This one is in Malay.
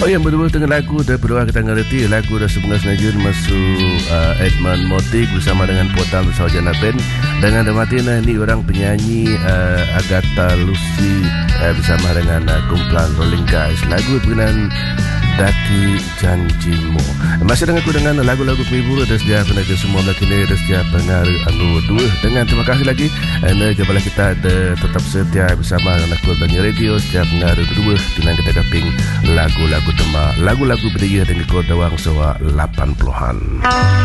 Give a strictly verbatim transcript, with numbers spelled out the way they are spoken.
Oh yang berdua dengan lagu dah berdua kita ngerti lagu dah sebenarnya sengaja masuk uh, Edmund Motik bersama dengan Portal bersama Jana Band dengan Damatina ni orang penyanyi uh, Agatha Lucy uh, bersama dengan uh, kumpulan Rolling Guys. Lagu berkenaan Daki Janjimu. Masih dengan aku dengan lagu-lagu penghibur dan sejak penaga semua lagi ni dan sejak pengaruh anu dua dengan terima kasih lagi anda kepala kita ada tetap setia bersama dengan aku Banyak Radio sejak pengaruh kedua dengan kita kaping lagu-lagu tema lagu-lagu berdaya dengan kau dawang sewa lapan puluhan.